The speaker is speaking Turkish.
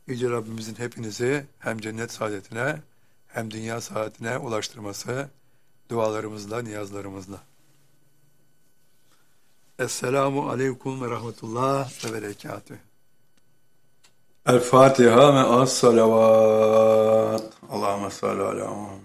Yüce Rabbimizin hepinizi hem cennet saadetine hem dünya saadetine ulaştırması dualarımızla, niyazlarımızla. Esselamu aleyküm ve rahmetullah ve berekatüh. El Fatiha ve as salavat. Allahümme salli ala Muhammed.